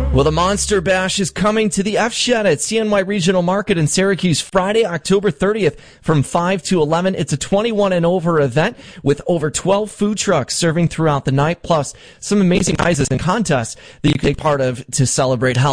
Well, the Monster Bash is coming to the F-Shed at CNY Regional Market in Syracuse Friday, October 30th from 5 to 11. It's a 21 and over event with over 12 food trucks serving throughout the night, plus some amazing prizes and contests that you can take part of to celebrate Halloween.